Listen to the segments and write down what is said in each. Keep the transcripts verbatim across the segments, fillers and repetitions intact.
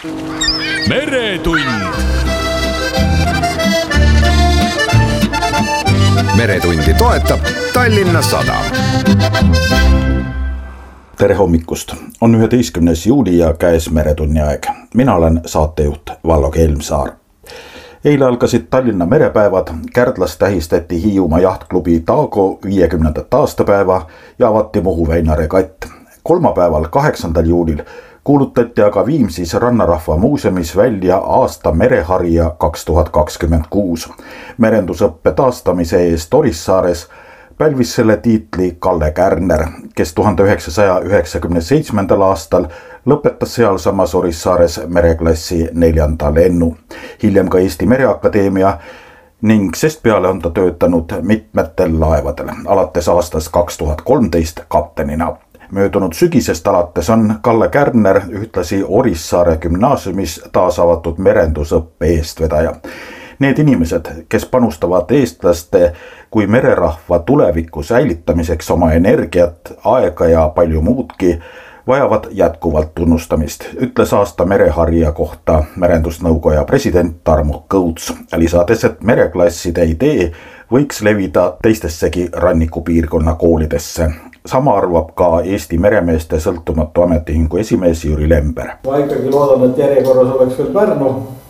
meretund. meretundi toetab Tallinna Sadam. Tere hommikust, on üheteistkümnes juuli ja käes meretunni aeg. Mina olen saatejuht Vallo Kelmsaar. Eile algasid Tallinna merepäevad, Kärdlas tähistati Hiiumaa jahtklubi Taago viiekümnendat aastapäeva ja avati Muhu väina regatt. Kolmapäeval, kaheksandal juulil kuulutati aga Viimsis Rannarahva muuseumis välja aasta mereharija kaks tuhat kakskümmend kuus. Merendusõppe taastamise eest Orissaares pälvis selle tiitli Kalle Kärner, kes tuhande üheksasaja üheksakümne seitsmendal aastal lõpetas sealsamas Orissaares mereklassi neljanda lennu. Hiljem ka Eesti Mereakadeemia ning sest peale on ta töötanud mitmetel laevadel, alates aastast kaks tuhat kolmteist kaptenina. Möödunud sügisest alates on Kalle Kärner ühtlasi Orissaare gümnaasiumis taas avatud merendusõppe eestvedaja. Need inimesed, kes panustavad eestlaste kui mererahva tuleviku säilitamiseks oma energiat, aega ja palju muudki, vajavad jätkuvalt tunnustamist, ütles aasta mereharija kohta merendusnõukoja president Tarmo Kõuts, lisades, et mereklasside idee võiks levida teistessegi rannikupiirkonna koolidesse. Sama arvab ka Eesti Meremeeste Sõltumatu Ametiühingu esimees Jüri Lember. Ma ikkagi loodan, et järjekorras oleks veel Pärnu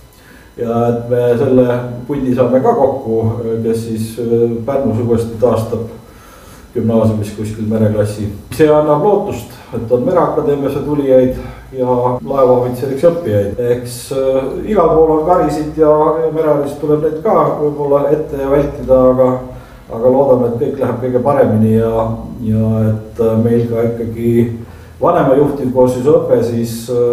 ja et me selle pundi saame ka kokku, kes siis Pärnus uuesti taastab gümnaasiumis kuskil mereklassi. See annab lootust, et on Mereakadeemiasse tulijaid ja laevaohvitseriks õppijaid. Eks igal pool on karisid ja mereharist tuleb neid ka võib-olla ette ja vältida, aga aga loodame, et kõik läheb kõige paremini ja, ja et meil ka ikkagi vanema juhtivkoosseisu õpe, siis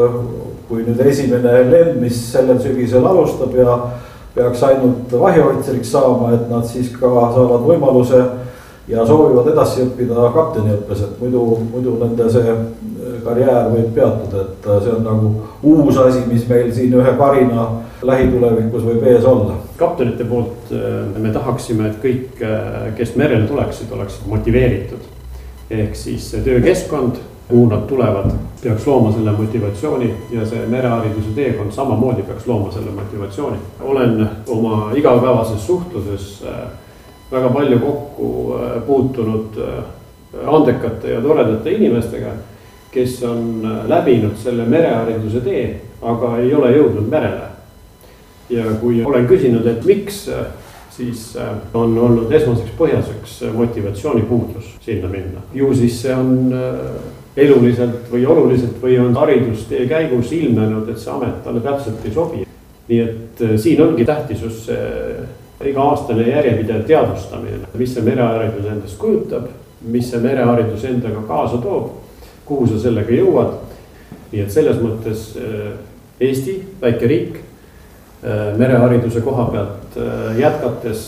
kui nüüd esimene lend, mis sellel sügisel alustab ja peaks ainult vahiohvitseriks saama, et nad siis ka saavad võimaluse ja soovivad edasi õppida kapteniõppes, et muidu, muidu nende see karjäär võib peatuda, et see on nagu uus asi, mis meil siin ühe karina lähitulevikus võib ees olla. Kaptenite poolt me tahaksime, et kõik, kes merel tuleksid, oleksid motiveeritud. Ehk siis töökeskkond, kuhu nad tulevad, peaks looma selle motivatsiooni ja see merehariduse teekond samamoodi peaks looma selle motivatsiooni. Olen oma igapäevases suhtluses väga palju kokku puutunud andekate ja toredate inimestega, kes on läbinud selle merehariduse tee, aga ei ole jõudnud merele. Ja kui olen küsinud, et miks, siis on olnud esmaseks põhjaseks motivatsiooni puudus sinna minna. Ju siis see on eluliselt või oluliselt või on haridustee käigus ilmenud, et see amet talle täpselt ei sobi. Nii et siin ongi tähtisus iga aastane järjepidev teadvustamine, mis see mereharidus endast kujutab, mis see mereharidus endaga kaasa toob, kuhu sa sellega jõuad. Nii et selles mõttes Eesti, väike riik, merehariduse koha pealt jätkates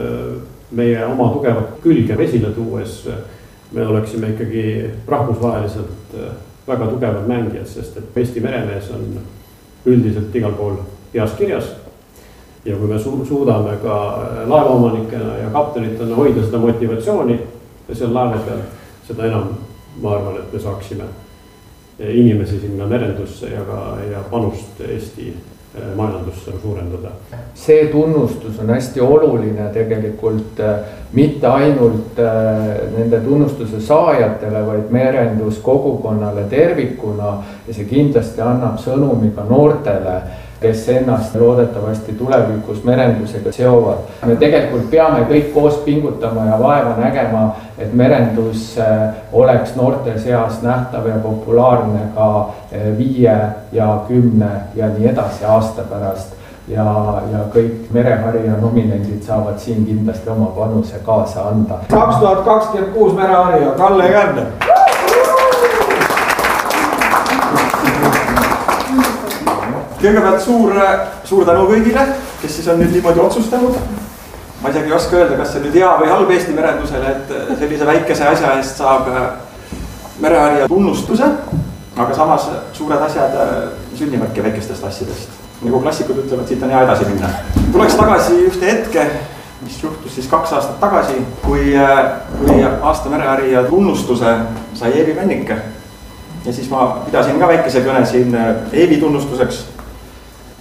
meie oma tugevat külge esile tuues, me oleksime ikkagi rahvusvaheliselt väga tugevad mängijad, sest et Eesti meremees on üldiselt igal pool heas kirjas. Ja kui me su- suudame ka laevaomanikena ja kaptenitena hoida seda motivatsiooni seal laeva peal, seda enam ma arvan, et me saaksime inimesi sinna merendusse ja, ka, ja panust Eesti majandusse suurendada. See tunnustus on hästi oluline tegelikult mitte ainult nende tunnustuse saajatele, vaid merenduskogukonnale tervikuna ja see kindlasti annab sõnumi ka noortele, kes ennast loodetavasti tulevikus merendusega seovad. Me tegelikult peame kõik koos pingutama ja vaeva nägema, et merendus oleks noorte seas nähtav ja populaarne ka viie ja kümne ja nii edasi aasta pärast. Ja, ja kõik mereharija nominendid saavad siin kindlasti oma panuse kaasa anda. kaks tuhat kakskümmend kuus mereharija Kalle Kärner. Kõigepealt suur, suur tänu kõigile, kes siis on nüüd niimoodi otsustanud. Ma isegi ei oska öelda, kas see nüüd hea või halb Eesti merendusele, et sellise väikese asja eest saab mereharija tunnustuse, aga samas suured asjad sünnivadki väikestest asjadest. Nagu klassikud ütlevad, siit on hea edasi minna. Tuleks tagasi ühte hetke, mis juhtus siis kaks aastat tagasi, kui, kui aasta mereharija tunnustuse sai Eevi Männike. Ja siis ma pidasin ka väikese kõne siin Eevi tunnustuseks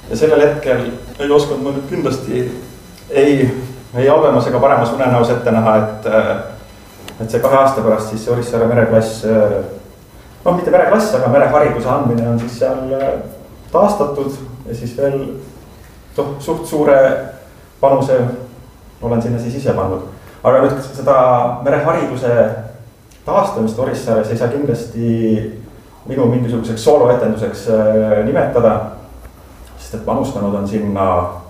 ja sellel hetkel ei osanud ma nüüd kindlasti ei, ei halvemas ega paremas unenäos ette näha, et, et see kahe aasta pärast siis see Orissaare mereklass, no mitte mereklass, aga merehariduse andmine on siis seal taastatud ja siis veel toh, suht suure panuse olen sinna siis ise pannud. Aga nüüd seda merehariduse taastamist Orissaares ei saa kindlasti minu mingisuguseks sooloetenduseks nimetada, sest et panustanud on sinna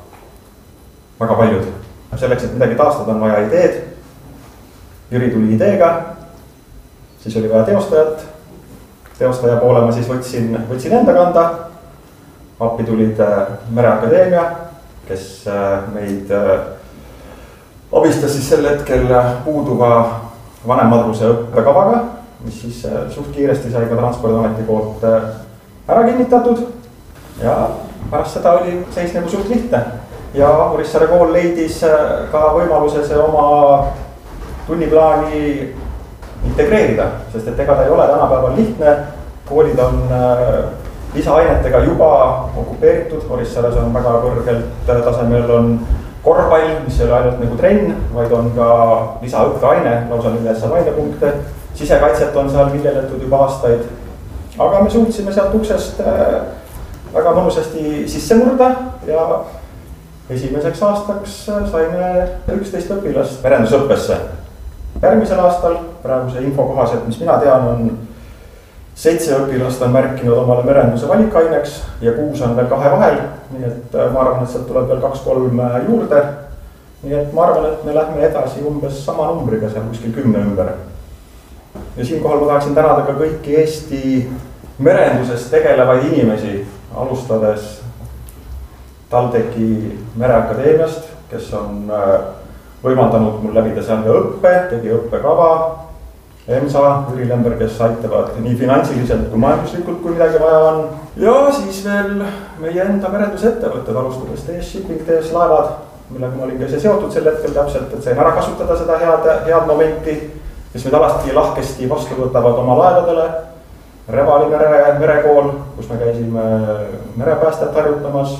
väga paljud. Selleks, et midagi taastada, on vaja ideed. Jüri tuli ideega, siis oli vaja teostajat. Teostaja poole ma siis võtsin, võtsin enda kanda. Appi tulid Mereakadeemia, kes meid abistas siis sel hetkel puuduva vanemadruse õppekavaga, mis siis suht kiiresti sai ka Transpordiameti poolt ära kinnitatud ja pärast seda oli seis nagu suht lihtne ja Orissaare kool leidis ka võimaluse see oma tunniplaani integreerida, sest et ega ta ei ole tänapäeval lihtne. Koolid on lisaainetega juba okupeeritud, Orissaares on väga kõrgelt tasemel on korvpall, mis ei ole ainult nagu trenn, vaid on ka lisaõppeaine, lausa milles saab ainepunkte. Sisekaitset on seal viljeletud juba aastaid. Aga me suutsime sealt uksest väga mõnusasti sisse murda ja esimeseks aastaks saime üksteist õpilast merendusõppesse. Järgmisel aastal, praeguse info kohaselt, mis mina tean, on seitse õpilast on märkinud omale merenduse valikaineks ja kuus on veel kahe vahel. Nii et ma arvan, et sealt tuleb veel kaks-kolm juurde. Nii et ma arvan, et me lähme edasi umbes sama numbriga seal kuskil kümne ümber. Ja siinkohal ma tahaksin tänada ka kõiki Eesti merenduses tegelevaid inimesi, alustades TalTechi Mereakadeemiast, kes on võimaldanud mul läbida seal ka õppe, tegi õppekava. EMSA, Jüri Lember, kes aitavad nii finantsiliselt kui majanduslikult, kui midagi vaja on. Ja siis veel meie enda merendusettevõtted, alustades T S Shipping, T S Laevad, millega ma olin ka see seotud sel hetkel täpselt, et sain ära kasutada seda head, head momenti, kes meid alati lahkesti vastu võtavad oma laevadele. Revali mere, merekool, kus me käisime merepäästet harjutamas.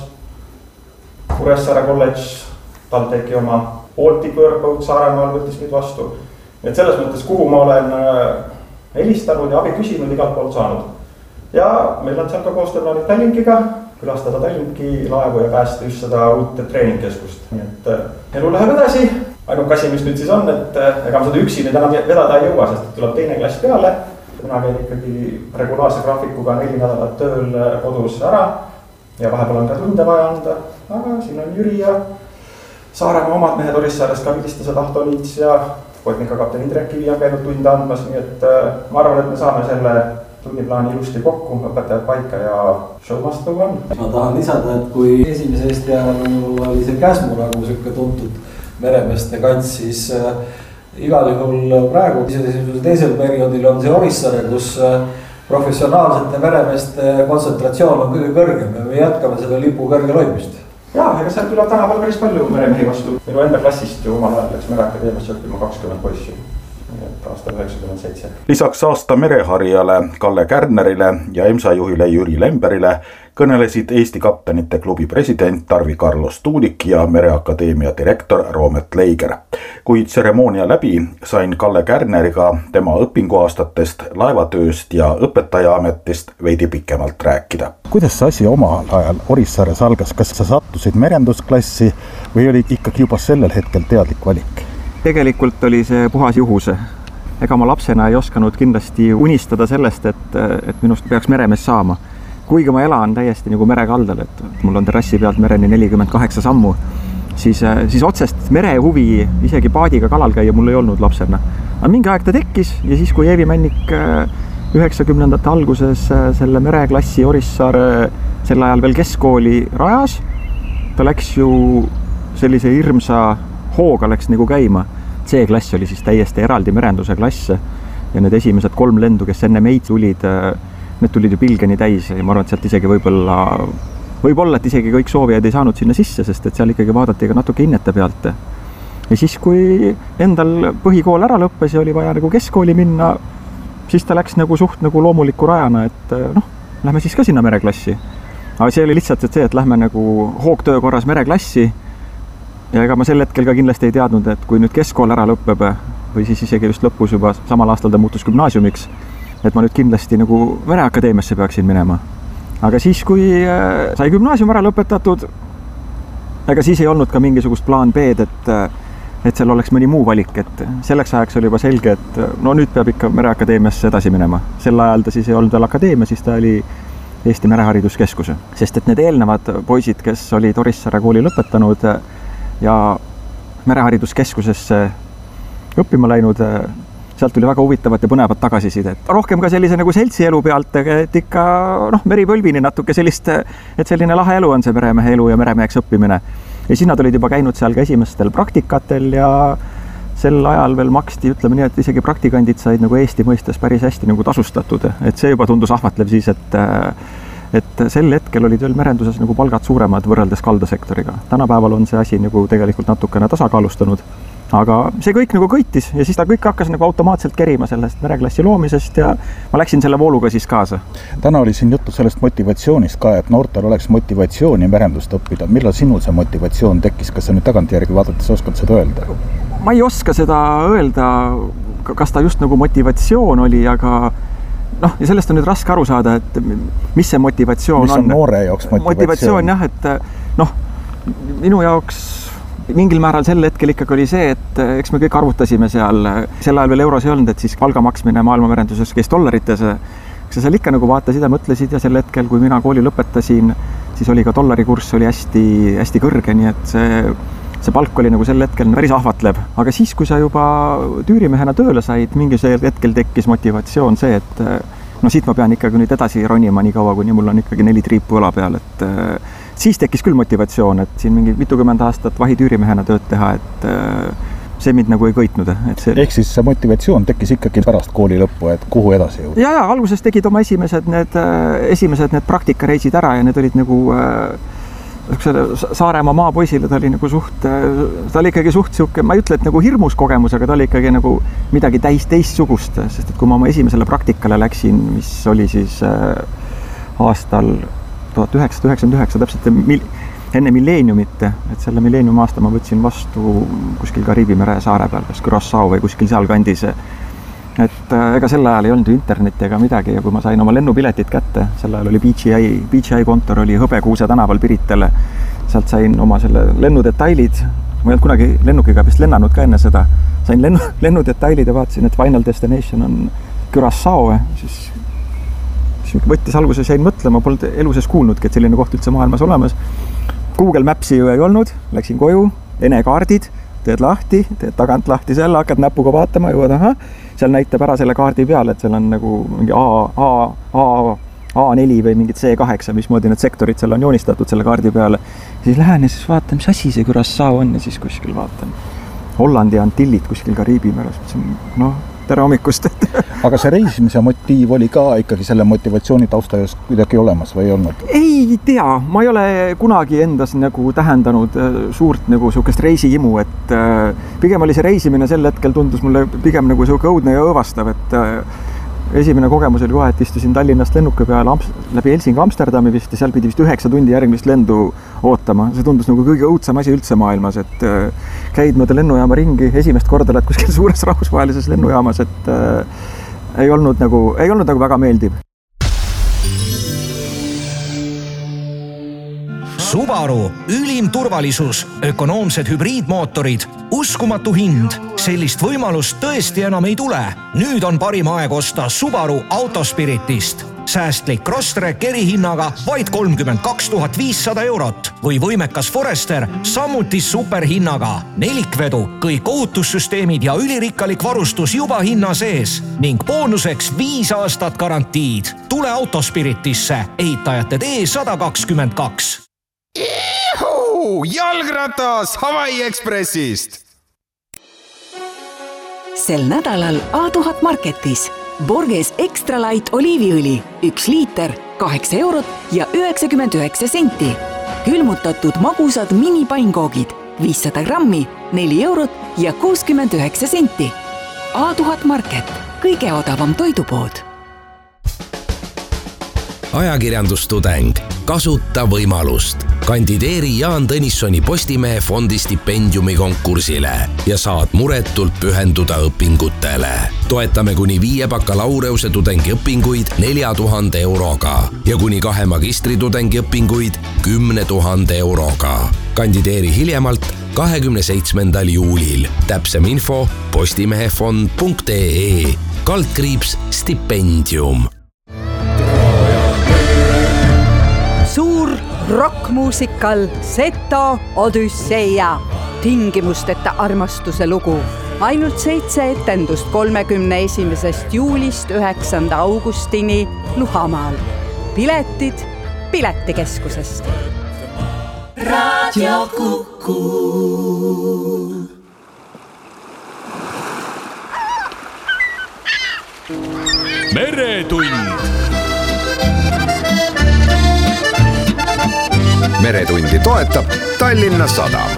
Kuressaare College, TalTechi oma Baltic Workboat Saaremaal võttis meid vastu. Et selles mõttes, kuhu ma olen helistanud ja abi küsinud, igalt poolt saanud. Ja meil on seal ka koostööplaanid Tallinkiga, külastada Tallinki laevu ja päästa just seda uut treeningkeskust. Nii et elu läheb edasi. Ainult asi, mis nüüd siis on, et ega ma seda üksi nüüd enam vedada ei jõua, sest tuleb teine klass peale. Kuna käin ikkagi regulaarse graafikuga neli nädalat tööl kodus ära ja vahepeal on ka tunde vaja anda. Aga siin on Jüri ja Saaremaa omad mehed Orissaarest ka vilistased Ahto Niits ja Poitnika kapten Indrek Kivi on käinud tunde andmas, nii et ma arvan, et me saame selle tunniplaani ilusti kokku, õpetajad paika ja show must go on. Ma tahan lisada, et kui esimese Eesti ajal oli see Käsmu nagu selline tuntud meremeeste kants, siis äh, igal juhul praegu teisel perioodil on see Orissaare, kus äh, professionaalsete meremeeste kontsentratsioon on kõige kõrgem ja me jätkame selle lipu kõrgel hoidmist. Jaa, ega seal tuleb tänapäeval päris palju meremehi vastu. Minu enda klassist ju omal ajal läks Mereakadeemiasse õppima kakskümmend poissi, aastal üheksakümmend seitse. Lisaks aasta mereharijale Kalle Kärnerile ja EMSA juhile Jüri Lemberile kõnelesid Eesti kaptenite klubi president Tarvi Carlos Tuulik ja Mereakadeemia direktor Roomet Leiger. Kui tseremoonia läbi, sain Kalle Kärneriga tema õpinguaastatest, laevatööst ja õpetajaametist veidi pikemalt rääkida. Kuidas see asi omal ajal Orissaares algas? Kas sa sattusid merendusklassi või oli ikkagi juba sellel hetkel teadlik valik? Tegelikult oli see puhas juhus. Ega ma lapsena ei osanud kindlasti unistada sellest, et, et minust peaks meremees saama. Kuigi ma elan täiesti nagu merekaldal, et mul on terrassi pealt mereni nelikümmend kaheksa sammu, siis, siis otsest merehuvi isegi paadiga kalal käia mul ei olnud lapsena. Aga mingi aeg ta tekkis ja siis, kui Eevi Männik üheksakümnendate alguses selle mereklassi Orissaare sel ajal veel keskkooli rajas, ta läks ju sellise hirmsa hooga läks nagu käima. C-klass oli siis täiesti eraldi merenduse klass ja need esimesed kolm lendu, kes enne meid tulid, need tulid ju pilgeni täis ja ma arvan, et sealt isegi võib-olla, võib-olla, et isegi kõik soovijad ei saanud sinna sisse, sest et seal ikkagi vaadati ka natuke hinnete pealt. Ja siis, kui endal põhikool ära lõppes ja oli vaja nagu keskkooli minna, siis ta läks nagu suht nagu loomuliku rajana, et noh, lähme siis ka sinna mereklassi. aga see oli lihtsalt et see, et lähme nagu hoogtöö korras mereklassi ja ega ma sel hetkel ka kindlasti ei teadnud, et kui nüüd keskkool ära lõpeb või siis isegi just lõpus juba samal aastal ta muutus gümnaasiumiks, et ma nüüd kindlasti nagu Mereakadeemiasse peaksin minema. Aga siis, kui sai gümnaasium ära lõpetatud, ega siis ei olnud ka mingisugust plaan B-d, et, et seal oleks mõni muu valik, et selleks ajaks oli juba selge, et no nüüd peab ikka Mereakadeemiasse edasi minema. Sel ajal ta siis ei olnud veel akadeemia, siis ta oli Eesti Merehariduskeskuse. Sest et need eelnevad poisid, kes olid Orissaare kooli lõpetanud ja Merehariduskeskusesse õppima läinud, sealt tuli väga huvitavat ja põnevat tagasisidet. Rohkem ka sellise nagu seltsielu pealt, et ikka noh, meripõlvini natuke sellist, et selline lahe elu on see meremehe elu ja meremeheks õppimine. Ja siis nad olid juba käinud seal ka esimestel praktikatel ja sel ajal veel maksti, ütleme nii, et isegi praktikandid said nagu Eesti mõistes päris hästi nagu tasustatud. Et see juba tundus ahvatlev siis, et, et sel hetkel olid veel merenduses nagu palgad suuremad võrreldes kaldasektoriga. Tänapäeval on see asi nagu tegelikult natukene tasakaalustanud. Aga see kõik nagu kõitis ja siis ta kõik hakkas nagu automaatselt kerima sellest mereklassi loomisest ja ma läksin selle vooluga siis kaasa. Täna oli siin juttu sellest motivatsioonist ka, et noortel oleks motivatsiooni merendust õppida. Millal sinul see motivatsioon tekkis? Kas sa nüüd tagantjärgi vaadates oskad seda öelda? Ma ei oska seda öelda, kas ta just nagu motivatsioon oli, aga noh, ja sellest on nüüd raske aru saada, et mis see motivatsioon on. Mis on noore jaoks motivatsioon? Motivatsioon jah, et noh, minu jaoks mingil määral sel hetkel ikkagi oli see, et eks me kõik arvutasime seal, sel ajal veel euros ei olnud, et siis palga maksmine maailmamerenduses käis dollarites. Sa seal ikka nagu vaatasid ja mõtlesid ja sel hetkel, kui mina kooli lõpetasin, siis oli ka dollari kurss oli hästi, hästi kõrge, nii et see, see palk oli nagu sel hetkel päris ahvatlev. Aga siis, kui sa juba tüürimehena tööle said, mingi hetkel tekkis motivatsioon see, et no siit ma pean ikkagi nüüd edasi ronima nii kaua, kuni mul on ikkagi neli triipu õla peal, et siis tekkis küll motivatsioon, et siin mingi mitukümmend aastat vahitüürimehena tööd teha, et see mind nagu ei kõitnud. Et see... Ehk siis see motivatsioon tekkis ikkagi pärast kooli lõppu, et kuhu edasi jõuda? Ja, ja alguses tegid oma esimesed need, esimesed need praktikareisid ära ja need olid nagu Saaremaa maapoisile ta oli nagu suht, ta oli ikkagi suht siuke, ma ei ütle, et nagu hirmus kogemus, aga ta oli ikkagi nagu midagi täis teistsugust, sest et kui ma oma esimesele praktikale läksin, mis oli siis aastal tuhat üheksasada üheksakümmend üheksa, täpselt mil, enne milleeniumit, et selle milleeniumi aasta ma võtsin vastu kuskil Kariibi mere saare peal, kas Curaçao või kuskil seal kandis. Et ega sel ajal ei olnud internetti ega midagi ja kui ma sain oma lennupiletit kätte, sel ajal oli B G I, B G I kontor oli Hõbekuuse tänaval Pirital, sealt sain oma selle lennudetailid, ma ei olnud kunagi lennukiga vist lennanud ka enne seda, sain lennu, lennudetailid ja vaatasin, et final destination on Curaçao, siis võttis alguses jäin mõtlema, polnud eluses kuulnudki, et selline koht üldse maailmas olemas. Google Mapsi ju ei olnud, läksin koju, Ene kaardid, teed lahti, teed tagant lahti selle, hakkad näpuga vaatama, jõuad, aha, seal näitab ära selle kaardi peal, et seal on nagu mingi A, A, A, A neli või mingid C kaheksa, mismoodi need sektorid seal on joonistatud selle kaardi peale. Siis lähen ja siis vaatan, mis asi see Curaçao on ja siis kuskil vaatan. Hollandi Antillid kuskil Kariibi meres, noh, tere hommikust. Aga see reisimise motiiv oli ka ikkagi selle motivatsiooni tausta just kuidagi olemas või ei olnud? Ei tea, ma ei ole kunagi endas nagu tähendanud suurt nagu sukest reisiimu, et pigem oli see reisimine sel hetkel tundus mulle pigem nagu siuke õudne ja õõvastav, et esimene kogemus oli kohe, et istusin Tallinnast lennuki peale läbi Helsingi Amsterdami vist ja seal pidi vist üheksa tundi järgmist lendu ootama. See tundus nagu kõige õudsam asi üldse maailmas, et käid mööda lennujaama ringi, esimest korda oled kuskil suures rahvusvahelises lennujaamas, et äh, ei olnud nagu, ei olnud nagu väga meeldiv. Subaru, ülim turvalisus, ökonoomsed hübriidmootorid, uskumatu hind. Sellist võimalust tõesti enam ei tule. Nüüd on parim aeg osta Subaru Autospiritist. Säästlik Crosstrek erihinnaga vaid kolmkümmend kaks tuhat viissada eurot või võimekas Forester samuti superhinnaga. Nelikvedu, kõik ohutussüsteemid ja ülirikkalik varustus juba hinna sees ning boonuseks viis aastat garantiid. Tule Autospiritisse, ehitajate tee sada kakskümmend kaks. Juhu! Jalgratas Hawaii Expressist! Sel nädalal A tuhat Marketis Borges Extra Light oliiviõli üks liiter, kaheksa eurot ja üheksakümmend üheksa senti. Külmutatud magusad minipainkoogid viissada grammi, neli eurot ja kuuskümmend üheksa senti. A tuhat Market, kõige odavam toidupood. Ajakirjandustudeng Kasuta võimalust. Kandideeri Jaan Tõnissoni Postimehe fondi stipendiumi konkursile ja saad muretult pühenduda õpingutele. Toetame kuni viie bakalaureuse tudengi õpinguid nelja tuhande euroga ja kuni kahe magistritudengi õpinguid kümne tuhande euroga. Kandideeri hiljemalt kahekümne seitsmendal juulil. Täpsem info postimehefond punkt ee kaldkriips stipendium. Suur rockmuusikal Seto Odüsseia. Tingimusteta armastuse lugu. Ainult seitse etendust kolmekümne esimesest juulist üheksanda augustini Luhamaal. Piletid Piletikeskusest. Radio Kuku. Meretund. Meretundi toetab Tallinna Sadam.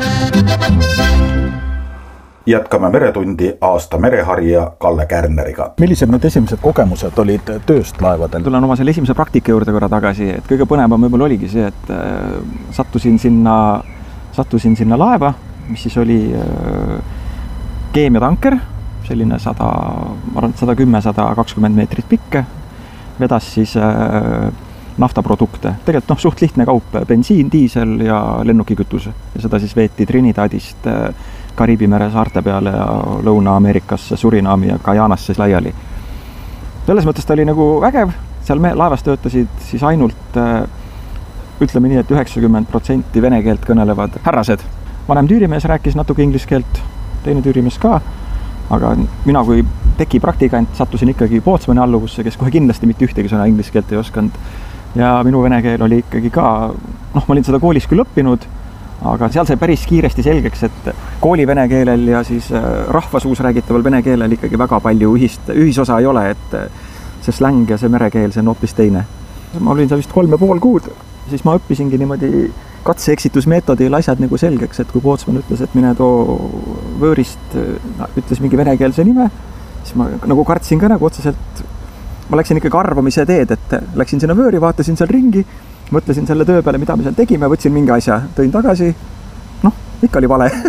Jätkame Meretundi aasta mereharja Kalle Kärneriga. Millised need esimesed kogemused olid tööst laevadel? Tulen oma selle esimese praktika juurde korra tagasi, et kõige põnevam võib-olla oligi see, et sattusin sinna, sattusin sinna laeva, mis siis oli keemiatanker, selline sada, sada kümme, sada kakskümmend meetrit pikke, vedas siis naftaprodukte. Tegelikult noh, suht lihtne kaup, bensiin, diisel ja lennukikütus. Ja seda siis veeti Trinidadist Kariibi mere saarte peale ja Lõuna-Ameerikasse, Surinaami ja Guyanasse laiali. Selles mõttes ta oli nagu vägev, seal me laevas töötasid siis ainult, ütleme nii, et üheksakümmend protsenti vene keelt kõnelevad härrased. Vanem tüürimees rääkis natuke inglise keelt, teine tüürimees ka, aga mina kui teki praktikant sattusin ikkagi Pootsmani alluvusse, kes kohe kindlasti mitte ühtegi sõna inglise keelt ei oskanud. Ja minu vene keel oli ikkagi ka, noh, ma olin seda koolis küll õppinud, aga seal sai päris kiiresti selgeks, et kooli vene keelel ja siis rahvasuus räägitaval vene keelel ikkagi väga palju ühist, ühisosa ei ole, et see släng ja see merekeel, see on hoopis teine. Ma olin seal vist kolme pool kuud, siis ma õppisingi niimoodi katse-eksitusmeetodil asjad nagu selgeks, et kui Pootsman ütles, et mine too võõrist, ütles mingi venekeelse nime, siis ma nagu kartsin ka nagu otseselt, ma läksin ikkagi arvamise teed, et läksin sinna vööri, vaatasin seal ringi, mõtlesin selle töö peale, mida me seal tegime, võtsin mingi asja, tõin tagasi, noh, ikka oli vale.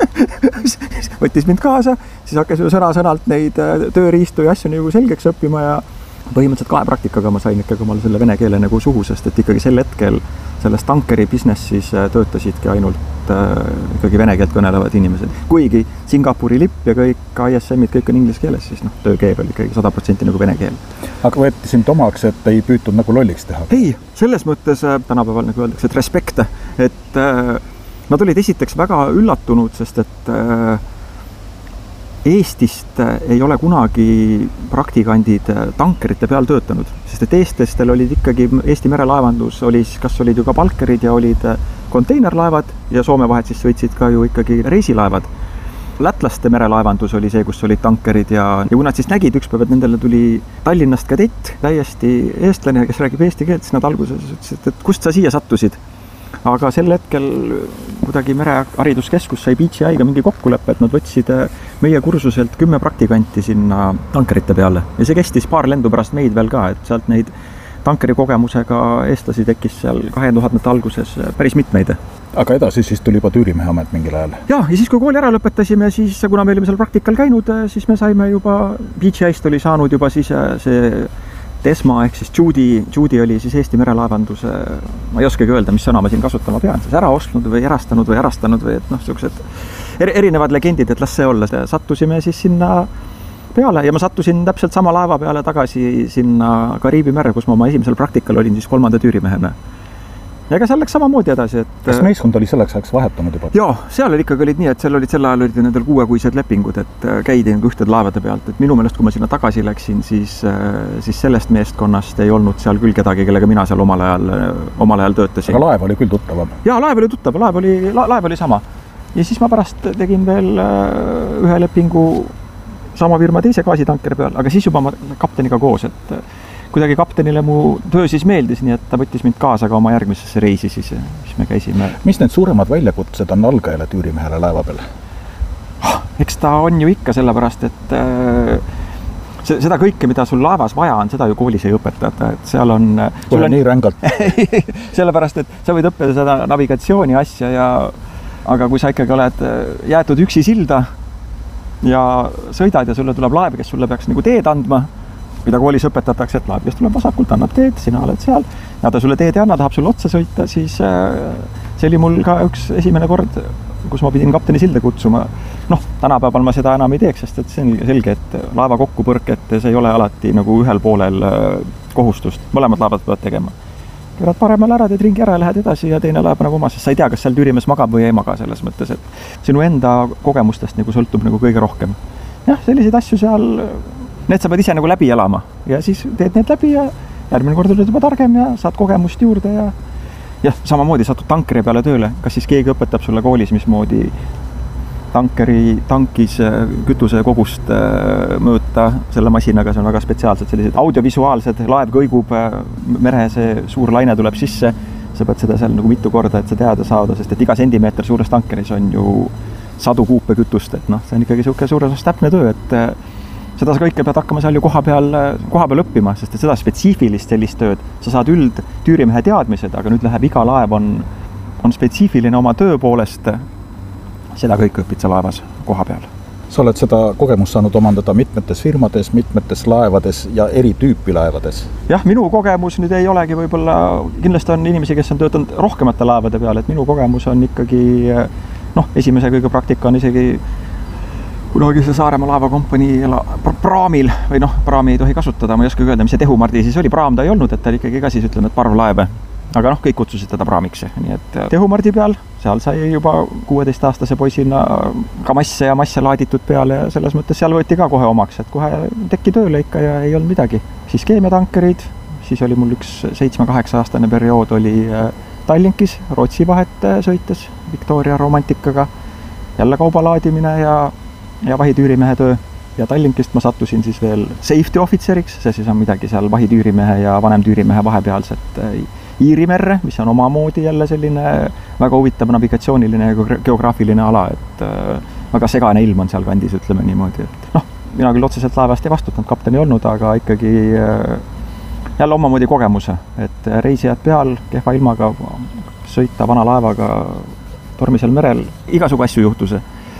Võttis mind kaasa, siis hakkas ju sõna-sõnalt neid tööriistu ja asju nagu selgeks õppima ja põhimõtteliselt kahe praktikaga ma sain ikkagi omal selle vene keele nagu suhu, sest et ikkagi sel hetkel selles tankeri businessis töötasidki ainult äh, ikkagi vene keelt kõnelevad inimesed. Kuigi Singapuri lipp ja kõik I S M-id kõik on inglise keeles, siis noh, töökeel oli ikkagi sada protsenti nagu vene keel. Aga võeti sind omaks, et ei püütud nagu lolliks teha? Ei, selles mõttes tänapäeval nagu öeldakse, et respekte, et äh, nad olid esiteks väga üllatunud, sest et äh, Eestist ei ole kunagi praktikandid tankerite peal töötanud, sest et eestlastel olid ikkagi, Eesti merelaevandus oli, kas olid ju ka palkerid ja olid konteinerlaevad ja Soome vahet siis võitsid ka ju ikkagi reisilaevad. Lätlaste merelaevandus oli see, kus olid tankerid ja, ja kui nad siis nägid üks päev, et nendele tuli Tallinnast kadett, täiesti eestlane, kes räägib eesti keelt, siis nad alguses ütlesid, et kust sa siia sattusid? Aga sel hetkel kuidagi merehariduskeskus sai B G I-ga mingi kokkuleppe, et nad võtsid meie kursuselt kümme praktikanti sinna tankerite peale. Ja see kestis paar lendu pärast meid veel ka, et sealt neid tankeri kogemusega eestlasi tekkis seal kahe tuhandete alguses päris mitmeid. Aga edasi siis tuli juba tüürimeheamet mingil ajal? Ja, ja siis kui kooli ära lõpetasime, siis kuna me olime seal praktikal käinud, siis me saime juba, B G I-st oli saanud juba siis see Desma ehk siis Judy, Judy oli siis Eesti merelaevanduse, ma ei oskagi öelda, mis sõna ma siin kasutama pean, siis ära ostnud või erastanud või erastanud või et noh, sellised erinevad legendid, et las see olla. Sattusime siis sinna peale ja ma sattusin täpselt sama laeva peale tagasi sinna Kariibi merre, kus ma oma esimesel praktikal olin siis kolmanda tüürimehena. Ja ega seal läks samamoodi edasi, et... Kas meeskond oli selleks ajaks vahetunud juba? Jaa, seal oli ikkagi olid nii, et seal olid sel ajal olid nendel kuuekuised lepingud, et käidi ühtede laevade pealt, et minu meelest, kui ma sinna tagasi läksin, siis, siis sellest meeskonnast ei olnud seal küll kedagi, kellega mina seal omal ajal, omal ajal töötasin. Aga laev oli küll tuttavam? Jaa, laev oli tuttav, laev oli, laev oli sama. Ja siis ma pärast tegin veel ühe lepingu sama firma teise gaasitankeri peal, aga siis juba ma kapteniga koos, et kuidagi kaptenile mu töö siis meeldis, nii et ta võttis mind kaasa ka oma järgmisesse reisi siis, mis me käisime. Mis need suuremad väljakutsed on algajale tüürimehele laeva peal? Eks ta on ju ikka sellepärast, et see, seda kõike, mida sul laevas vaja on, seda ju koolis ei õpetata, et seal on... Pole on... nii rängalt. Sellepärast, et sa võid õppida seda navigatsiooni asja ja aga kui sa ikkagi oled jäetud üksi silda ja sõidad ja sulle tuleb laev, kes sulle peaks nagu teed andma, mida koolis õpetatakse, et laev, kes tuleb vasakult, annab teed, sina oled seal ja ta sulle teed ei anna, tahab sulle otsa sõita, siis see oli mul ka üks esimene kord, kus ma pidin kapteni silda kutsuma. Noh, tänapäeval ma seda enam ei teeks, sest et see on selge, et laeva kokkupõrketes ei ole alati nagu ühel poolel kohustust. Mõlemad laevad peavad tegema. Keerad paremal ära, teed ringi ära ja lähed edasi ja teine laev nagu oma, sest sa ei tea, kas seal tüürimees magab või ei maga selles mõttes, et sinu enda kogemustest nagu sõltub nagu kõige rohkem. Jah, selliseid asju seal, need sa pead ise nagu läbi elama ja siis teed need läbi ja järgmine kord oled juba targem ja saad kogemust juurde ja jah, samamoodi satud tankeri peale tööle, kas siis keegi õpetab sulle koolis, mismoodi tankeri tankis kütuse kogust mõõta selle masinaga, see on väga spetsiaalsed sellised audiovisuaalsed, laev kõigub, mere see suur laine tuleb sisse, sa pead seda seal nagu mitu korda, et sa teada saada, sest et iga sentimeeter suures tankeris on ju sadu kuupe kütust, et noh, see on ikkagi siuke suures osas täpne töö, et seda sa kõike pead hakkama seal ju koha peal, koha peal õppima, sest et seda spetsiifilist sellist tööd, sa saad üld tüürimehe teadmised, aga nüüd läheb iga laev on, on spetsiifiline oma töö poolest, seda kõik õpid sa laevas koha peal. Sa oled seda kogemust saanud omandada mitmetes firmades, mitmetes laevades ja eri tüüpi laevades. Jah, minu kogemus nüüd ei olegi võib-olla, kindlasti on inimesi, kes on töötanud rohkemate laevade peal, et minu kogemus on ikkagi, noh, esimese kõige praktika on isegi kunagi see Saaremaa laevakompanii praamil, või noh, praami ei tohi kasutada, ma ei oska öelda, mis see Tehumardi siis oli, praam ta ei olnud, et ta oli ikkagi ka siis ütleme, et parvlaeve, aga noh, kõik kutsusid teda praamiks, nii et Tehumardi peal, seal sai juba kuueteistaastase poisina ka masse ja masse laaditud peale ja selles mõttes seal võeti ka kohe omaks, et kohe teki tööle ikka ja ei olnud midagi. Siis keemiatankerid, siis oli mul üks seitsme-kaheksa aastane periood oli Tallinkis, Rootsi vahet sõites, Victoria romantikaga, jälle kaubalaadimine ja ja vahitüürimehe töö ja Tallinkist ma sattusin siis veel safety officeriks, see siis on midagi seal vahitüürimehe ja vanemtüürimehe vahepealset Iirimerre, mis on omamoodi jälle selline väga huvitav navigatsiooniline ja geograafiline ala, et väga segane ilm on seal kandis, ütleme niimoodi, et noh, mina küll otseselt laevast ei vastutanud, kapten ei olnud, aga ikkagi jälle omamoodi kogemuse, et reisijad peal, kehva ilmaga sõita vana laevaga tormisel merel, igasugu asju juhtus.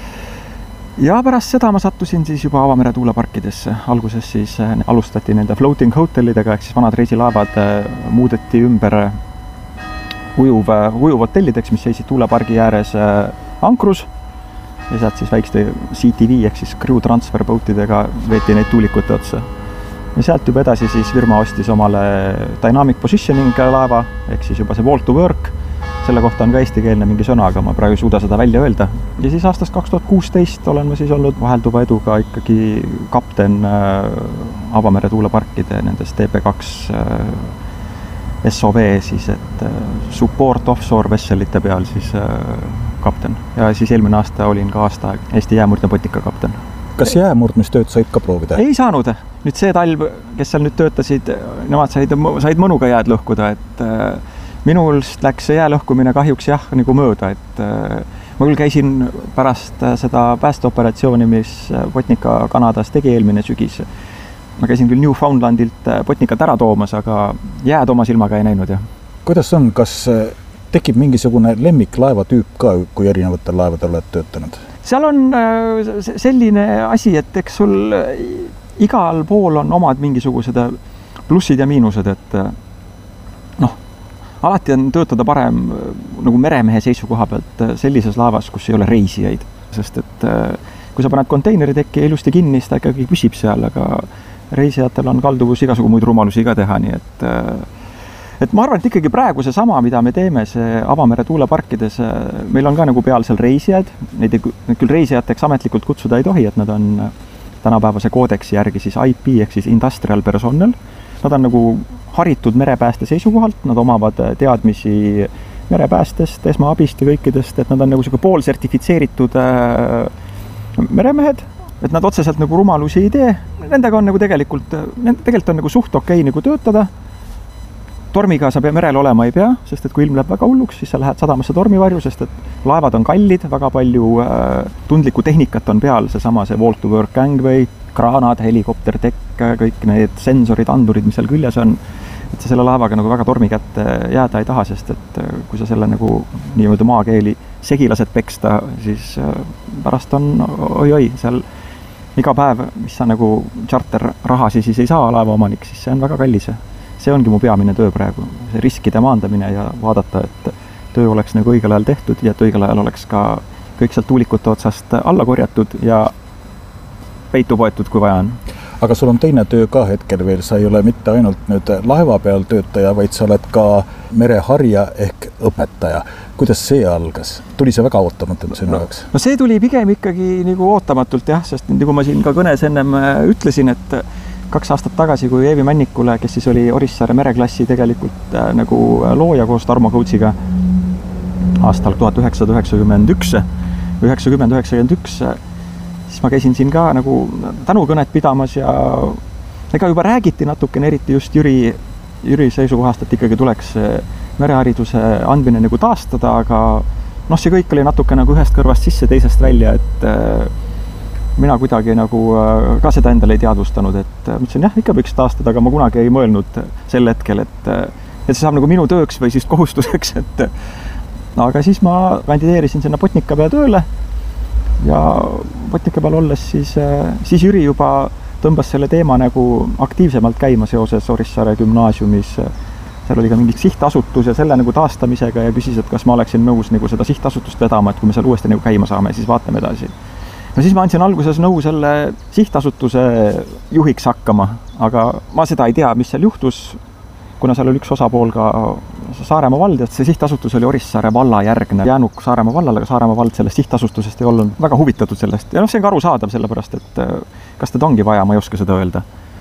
Ja pärast seda ma sattusin siis juba avamere tuuleparkidesse. Alguses siis alustati nende floating hotellidega, ehk siis vanad reisilaevad muudeti ümber ujuv, ujuv hotellideks, mis seisid tuulepargi ääres ankrus. Ja sealt siis väikeste C T V ehk siis crew transfer boatidega veeti neid tuulikute otsa. Ja sealt juba edasi siis firma ostis omale dynamic positioning laeva, ehk siis juba see wall to work. Selle kohta on ka eestikeelne mingi sõna, aga ma praegu ei suuda seda välja öelda. Ja siis aastast kaks tuhat kuusteist olen ma siis olnud vahelduva eduga ikkagi kapten avamere tuuleparkide nendes T P kaks S O V siis, et support offshore vesselite peal siis kapten. Ja siis eelmine aasta olin ka aasta Eesti jäämurdne potika kapten. Kas jäämurdmistööd said ka proovida? Ei saanud. Nüüd see talv, kes seal nüüd töötasid, nemad said, said mõnuga jääd lõhkuda, et minulst läks see jäälõhkumine kahjuks jah, nagu mööda, et ma küll käisin pärast seda päästeoperatsiooni, mis Botnica Kanadas tegi eelmine sügis. Ma käisin küll Newfoundlandilt Botnicat ära toomas, aga jääd oma silmaga ei näinud. Jah. Kuidas on, kas tekib mingisugune lemmik laevatüüp ka, kui erinevatel laevadel oled töötanud? Seal on selline asi, et eks sul igal pool on omad mingisugused plussid ja miinused, et noh, alati on töötada parem nagu meremehe seisukoha pealt sellises laevas, kus ei ole reisijaid, sest et kui sa paned konteineritekki ilusti kinni, siis ta ikkagi püsib seal, aga reisijatel on kalduvus igasugu muid rumalusi ka teha, nii et et ma arvan, et ikkagi praegu see sama, mida me teeme, see avamere tuuleparkides, meil on ka nagu peal seal reisijaid, neid küll reisijateks ametlikult kutsuda ei tohi, et nad on tänapäevase koodeksi järgi siis I P ehk siis Industrial Personnel, nad on nagu haritud merepääste seisukohalt, nad omavad teadmisi merepäästest, esmaabist ja kõikidest, et nad on nagu selline poolsertifitseeritud meremehed, et nad otseselt nagu rumalusi ei tee. Nendega on nagu tegelikult, tegelikult on nagu suht okei nagu töötada. Tormiga sa merel olema ei pea, sest et kui ilm läheb väga hulluks, siis sa lähed sadamasse tormivarju, sest et laevad on kallid, väga palju tundlikku tehnikat on peal, see sama see wall to work gangway, kraanad, helikoptertekk, kõik need sensorid, andurid, mis seal küljes on, et sa selle laevaga nagu väga tormi kätte jääda ei taha, sest et kui sa selle nagu niimoodi maakeeli segi lased peksta, siis pärast on oi-oi, seal iga päev, mis sa nagu charter rahasi siis ei saa laeva omanik, siis see on väga kallis. See ongi mu peamine töö praegu, see riskide maandamine ja vaadata, et töö oleks nagu õigel ajal tehtud ja et õigel ajal oleks ka kõik sealt tuulikute otsast alla korjatud ja peitu poetud, kui vaja on. Aga sul on teine töö ka hetkel veel, sa ei ole mitte ainult nüüd laeva peal töötaja, vaid sa oled ka mereharja ehk õpetaja. Kuidas see algas? Tuli see väga ootamatult sinu jaoks? No see tuli pigem ikkagi nagu ootamatult jah, sest nagu ma siin ka kõnes ennem ütlesin, et kaks aastat tagasi, kui Eevi Männikule, kes siis oli Orissaare mereklassi tegelikult äh, nagu looja koos Tarmo Kõutsiga aastal tuhat üheksasada üheksakümmend üks, üheksakümmend üheksakümmend üks, siis ma käisin siin ka nagu tänukõnet pidamas ja ega juba räägiti natukene, eriti just Jüri, Jüri seisukohast, et ikkagi tuleks merehariduse andmine nagu taastada, aga noh, see kõik oli natuke nagu ühest kõrvast sisse, teisest välja, et äh, mina kuidagi nagu ka seda endale ei teadvustanud, et mõtlesin, jah, ikka võiks taastada, aga ma kunagi ei mõelnud sel hetkel, et, et see saab nagu minu tööks või siis kohustuseks, et no, aga siis ma kandideerisin sinna Botnica peale tööle ja Botnica peal olles siis, siis Jüri juba tõmbas selle teema nagu aktiivsemalt käima seoses Orissaare gümnaasiumis. Seal oli ka mingi sihtasutus ja selle nagu taastamisega ja küsis, et kas ma oleksin nõus nagu seda sihtasutust vedama, et kui me seal uuesti nagu käima saame, siis vaatame edasi. No siis ma andsin alguses nõu selle sihtasutuse juhiks hakkama, aga ma seda ei tea, mis seal juhtus, kuna seal oli üks osapool ka Saaremaa vald, et see sihtasutus oli Orissaare valla järgne jäänuk Saaremaa vallale, aga Saaremaa vald sellest sihtasutusest ei olnud väga huvitatud sellest. Ja noh, see on ka arusaadav sellepärast, et kas teda ongi vaja, ma ei oska seda öelda.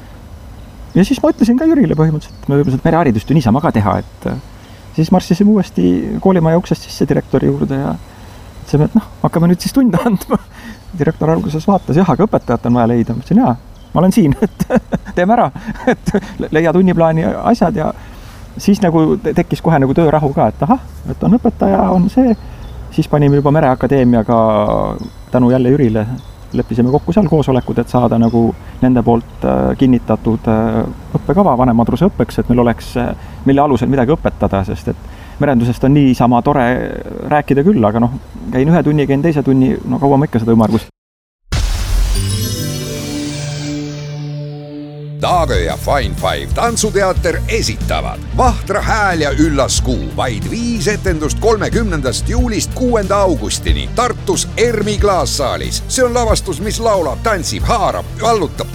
Ja siis ma ütlesin ka Jürile põhimõtteliselt, et me võime seda mereharidust ju niisama ka teha, et siis marssisime uuesti koolimaja uksest sisse direktori juurde ja ütlesime, et noh, hakkame nüüd siis tunde andma. Direktor alguses vaatas, jah, aga õpetajat on vaja leida. Ma ütlesin, jaa, ma olen siin, et teeme ära, et leia tunniplaani asjad ja siis nagu tekkis kohe nagu töörahu ka, et ahah, et on õpetaja, on see. Siis panime juba Mereakadeemiaga tänu jälle Jürile, leppisime kokku seal koosolekud, et saada nagu nende poolt kinnitatud õppekava vanemadruse õppeks, et meil oleks, mille alusel midagi õpetada, sest et merendusest on nii sama tore rääkida küll, aga noh, käin ühe tunni, käin teise tunni, no kaua ma ikka seda ümargust. Taagö ja Fine Five tantsuteater esitavad Vahtra hääl ja üllas kuu, vaid viis etendust kolmekümnendast juulist kuuenda augustini Tartus Ermi klaassaalis. See on lavastus, mis laulab, tantsib, haarab, vallutab.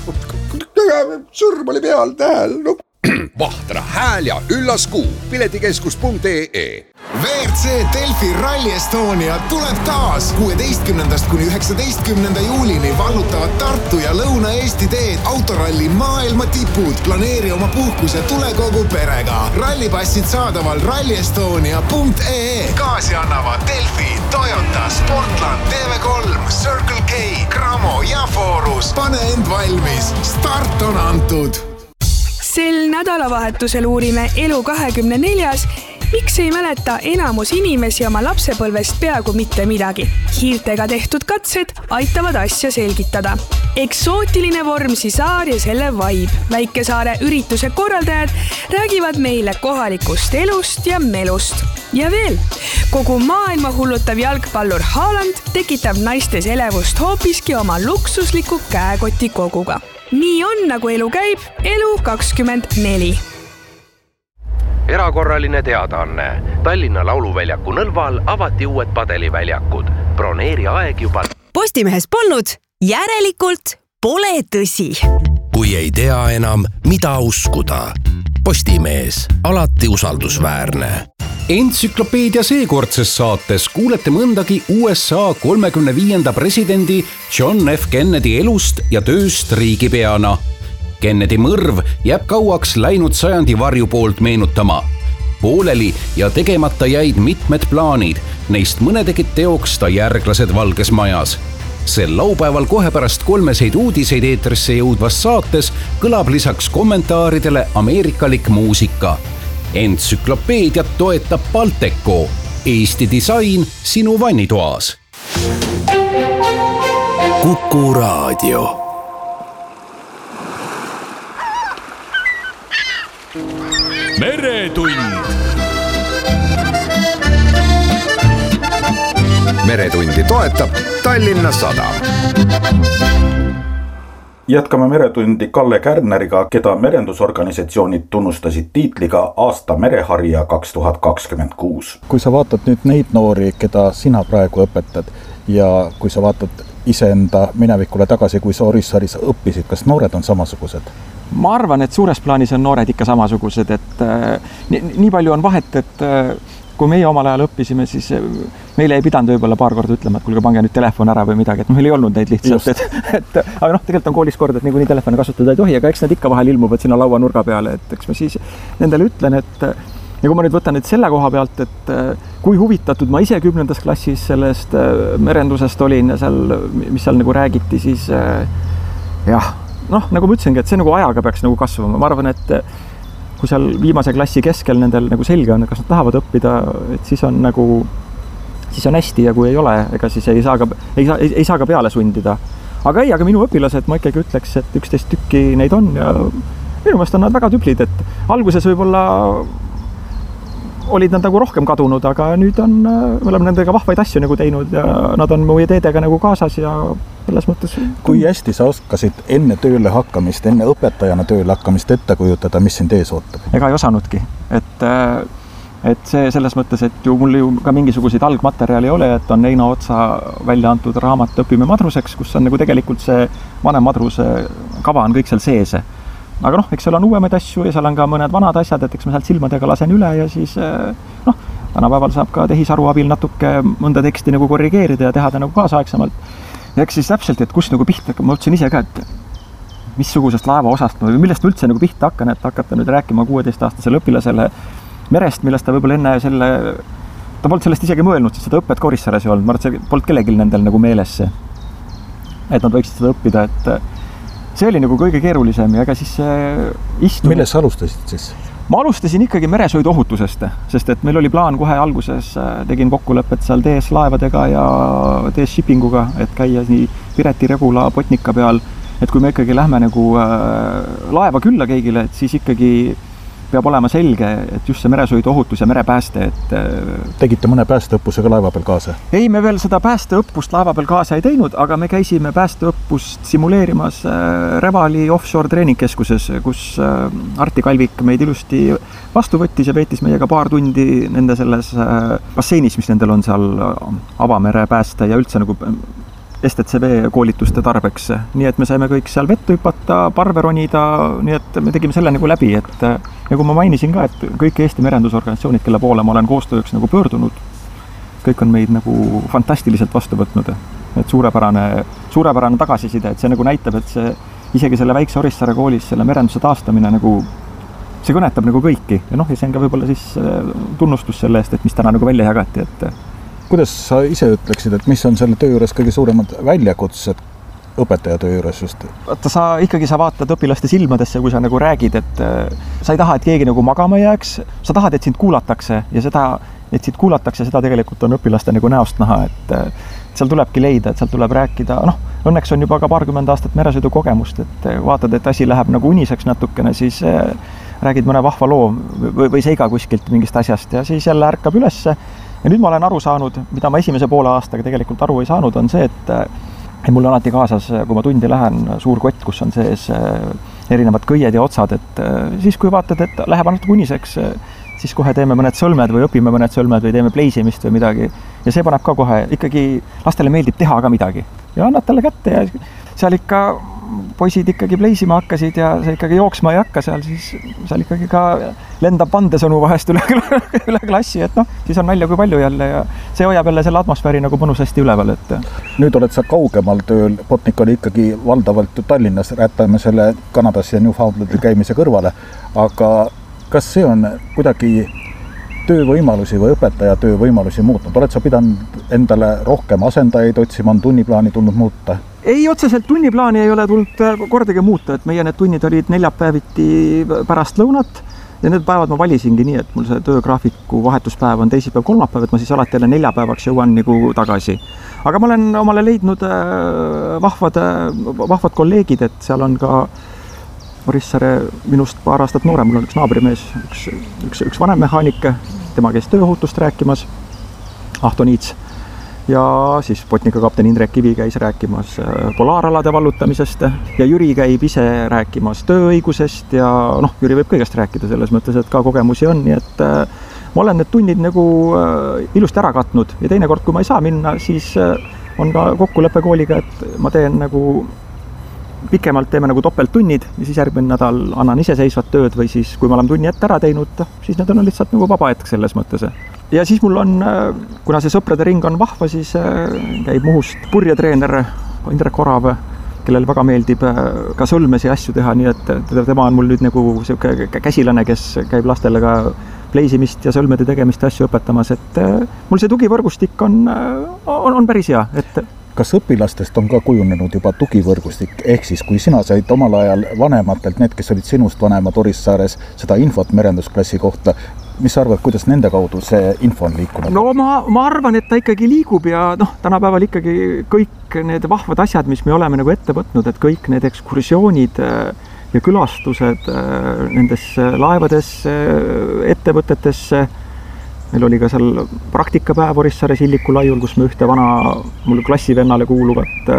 Sõrm oli peal, tähel, no. Vahtra hääl ja üllas kuu, piletikeskus punkt ee. V R C Delfi Rally Estonia tuleb taas kuueteistkümnendast kuni üheksateistkümnenda juulini vallutavad Tartu ja Lõuna-Eesti teed autoralli maailma tipud. Planeeri oma puhkus ja tule kogu perega. Rallipassid saadaval rally estonia punkt ee. Kaasi annavad Delfi, Toyota, Sportland, T V kolm, Circle K, Cramo ja Forus. Pane end valmis, start on antud. Sel nädalavahetusel uurime Elu kahekümne neljas, miks ei mäleta enamus inimesi oma lapsepõlvest peaaegu mitte midagi. Hiirtega tehtud katsed aitavad asja selgitada. Eksootiline Vormsi saar ja selle vibe. Väikesaare ürituse korraldajad räägivad meile kohalikust elust ja melust. Ja veel, kogu maailma hullutav jalgpallur Haaland tekitab naistes elevust hoopiski oma luksusliku käekoti koguga. Nii on, nagu elu käib, Elu kakskümmend neli. Erakorraline teadaanne. Tallinna Lauluväljaku Nõlval avati uued padeliväljakud. Broneeri aeg juba. Postimehes polnud, järelikult pole tõsi. Kui ei tea enam, mida uskuda. Postimees, alati usaldusväärne. Entsüklopeedia seekordses saates kuulete mõndagi U S A kolmekümne viienda presidendi John F. Kennedy elust ja tööst riigipeana. Kennedy mõrv jääb kauaks läinud sajandi varju poolt meenutama. Pooleli ja tegemata jäid mitmed plaanid, neist mõne tegid teoks ta järglased Valges Majas. Sel laupäeval kohe pärast kolmeseid uudiseid eetrisse jõudvas saates kõlab lisaks kommentaaridele ameerikalik muusika. Entsüklopeediat toetab Balteco, Eesti disain sinu vannitoas. Kuku Raadio. meretund. meretundi toetab Tallinna Sadam. Jätkame meretundi Kalle Kärneriga, keda merendusorganisatsioonid tunnustasid tiitliga aasta mereharija kaks tuhat kakskümmend kuus. Kui sa vaatad nüüd neid noori, keda sina praegu õpetad ja kui sa vaatad iseenda minevikule tagasi, kui sa Orissaaris õppisid, kas noored on samasugused? Ma arvan, et suures plaanis on noored ikka samasugused, et äh, nii, nii palju on vahet, et äh, kui meie omal ajal õppisime, siis meile ei pidanud võib-olla paar korda ütlema, et kuulge, pange nüüd telefon ära või midagi, et meil ei olnud neid lihtsalt, et, et aga noh, tegelikult on koolis kord, et niikuinii telefoni kasutada ei tohi, aga eks need ikka vahel ilmuvad sinna laua nurga peale, et eks ma siis nendele ütlen, et ja kui ma nüüd võtan nüüd selle koha pealt, et kui huvitatud ma ise kümnendas klassis sellest merendusest olin ja seal, mis seal nagu räägiti, siis jah, noh, nagu ma ütlesingi, et see nagu ajaga peaks nagu kasvama, ma arvan, et kui seal viimase klassi keskel nendel nagu selge on, kas nad tahavad õppida, et siis on nagu, siis on hästi ja kui ei ole, ega siis ei saa ka, ei saa, ei, ei saa ka peale sundida. Aga ei, aga minu õpilased, ma ikkagi ütleks, et üksteist tükki neid on ja minu meelest on nad väga tüplid, et alguses võib-olla olid nad nagu rohkem kadunud, aga nüüd on, me oleme nendega vahvaid asju nagu teinud ja nad on mu ideedega nagu kaasas ja selles mõttes. Kui hästi sa oskasid enne tööle hakkamist, enne õpetajana tööle hakkamist ette kujutada, mis sind ees ootab? Ega ei osanudki, et, et see selles mõttes, et ju mul ju ka mingisuguseid algmaterjali ei ole, et on Eino Otsa välja antud raamat Õpime madruseks, kus on nagu tegelikult see vanem madruse kava on kõik seal sees. Aga noh, eks seal on uuemaid asju ja seal on ka mõned vanad asjad, et eks ma sealt silmadega lasen üle ja siis noh, tänapäeval saab ka tehisaru abil natuke mõnda teksti nagu korrigeerida ja teha ta nagu kaasaegsemalt. Ja eks siis täpselt, et kus nagu pihta, ma ütlesin ise ka, et missugusest laeva osast või millest ma üldse nagu pihta hakkan, et hakata nüüd rääkima kuueteistaastasele õpilasele merest, millest ta võib-olla enne selle, ta polnud sellest isegi mõelnud, sest seda õpet ka Orissaares ei olnud, ma arvan, et see polnud kellegil nendel nagu meeles see, et nad võiksid seda õppida, et see oli nagu kõige keerulisem ja ega siis istu... Milles alustasid siis? Ma alustasin ikkagi meresõiduohutusest, sest et meil oli plaan kohe alguses, tegin kokkulepet seal D S laevadega ja D S shippinguga, et käia nii Pireti, Regula, Botnika peal, et kui me ikkagi lähme nagu laeva külla kõigile, et siis ikkagi peab olema selge, et just see meresõiduohutus ja merepääste, et... Tegite mõne päästeõppusega laeva peal kaasa? Ei, me veel seda päästeõppust laeva peal kaasa ei teinud, aga me käisime päästeõppust simuleerimas Revali offshore treeningkeskuses, kus Arti Kalvik meid ilusti vastu võttis ja veetis meiega paar tundi nende selles basseinis, mis nendel on seal avamere pääste ja üldse nagu S T C V koolituste tarbeks. Nii et me saime kõik seal vette hüpata, parve ronida, nii et me tegime selle nagu läbi, et nagu ma mainisin ka, et kõik Eesti merendusorganisatsioonid, kelle poole ma olen koostööks nagu pöördunud, kõik on meid nagu fantastiliselt vastu võtnud, et suurepärane, suurepärane tagasiside, et see nagu näitab, et see isegi selle väikse Orissaare koolis selle merenduse taastamine nagu see kõnetab nagu kõiki ja noh, ja see on ka võib-olla siis tunnustus selle eest, et mis täna nagu välja jagati, et kuidas sa ise ütleksid, et mis on selle töö juures kõige suuremad väljakutsed õpetaja töö juures just? Vaata, sa ikkagi sa vaatad õpilaste silmadesse, kui sa nagu räägid, et sa ei taha, et keegi nagu magama jääks, sa tahad, et sind kuulatakse ja seda, et sind kuulatakse, seda tegelikult on õpilaste nagu näost näha, et seal tulebki leida, et seal tuleb rääkida, noh, õnneks on juba ka paarkümmend aastat meresõidu kogemust, et vaatad, et asi läheb nagu uniseks natukene, siis räägid mõne vahva loo või, või seiga kuskilt mingist asjast ja siis jälle ärkab ülesse. Ja nüüd ma olen aru saanud, mida ma esimese poole aastaga tegelikult aru ei saanud, on see, et, et mul on alati kaasas, kui ma tundi lähen, suur kott, kus on sees erinevad kõied ja otsad, et siis kui vaatad, et läheb natuke uniseks, siis kohe teeme mõned sõlmed või õpime mõned sõlmed või teeme pleisimist või midagi. Ja see paneb ka kohe, ikkagi lastele meeldib teha ka midagi. Ja annad talle kätte ja seal ikka poisid ikkagi pleisima hakkasid ja see ikkagi jooksma ei hakka seal, siis seal ikkagi ka lendab vandesõnu vahest üle, üle klassi, et noh, siis on nalja kui palju jälle ja see hoiab jälle selle atmosfääri nagu mõnusasti üleval, et... Nüüd oled sa kaugemal tööl, Botnik oli ikkagi valdavalt Tallinnas, räätame selle Kanadas ja Newfoundlandil käimise kõrvale, aga kas see on kuidagi töövõimalusi või õpetaja töövõimalusi muutnud? Oled sa pidanud endale rohkem asendajaid otsima, on tunniplaani tulnud muuta? Ei, otseselt tunniplaani ei ole tulnud kordagi muuta, et meie need tunnid olid neljapäeviti pärast lõunat ja need päevad ma valisingi nii, et mul see töögraafiku vahetuspäev on teisipäev, kolmapäev, et ma siis alati jälle neljapäevaks jõuan nagu tagasi. Aga ma olen omale leidnud vahvad, vahvad kolleegid, et seal on ka Orissaare minust paar aastat noorem, mul on üks naabrimees, üks, üks, üks vanem mehaanik, tema käis tööohutust rääkimas, Ahto Niits. Ja siis Botnica kapten Indrek Kivi käis rääkimas polaaralade vallutamisest ja Jüri käib ise rääkimas tööõigusest ja noh, Jüri võib kõigest rääkida selles mõttes, et ka kogemusi on, nii et ma olen need tunnid nagu ilusti ära katnud ja teinekord, kui ma ei saa minna, siis on ka kokkuleppe kooliga, et ma teen nagu pikemalt teeme nagu topelttunnid ja siis järgmine nädal annan iseseisvat tööd või siis, kui ma olen tunni ette ära teinud, siis need on lihtsalt nagu vaba hetk selles mõttes. Ja siis mul on, kuna see sõprade ring on vahva, siis käib Muhust purjetreener Indrek Orav, kellel väga meeldib ka sõlmesi asju teha, nii et tema on mul nüüd nagu selline käsilane, kes käib lastele ka pleisimist ja sõlmede tegemist asju õpetamas, et mul see tugivõrgustik on, on, on päris hea, et kas õpilastest on ka kujunenud juba tugivõrgustik, ehk siis kui sina said omal ajal vanematelt, need, kes olid sinust vanemad Orissaares, seda infot merendusklassi kohta, mis sa arvad, kuidas nende kaudu see info on liikunud? No ma, ma arvan, et ta ikkagi liigub ja noh, tänapäeval ikkagi kõik need vahvad asjad, mis me oleme nagu ette võtnud, et kõik need ekskursioonid ja külastused nendesse laevadesse, ettevõtetesse. Meil oli ka seal praktikapäev Orissaare Silliku laiul, kus me ühte vana, mul klassivennale kuuluvat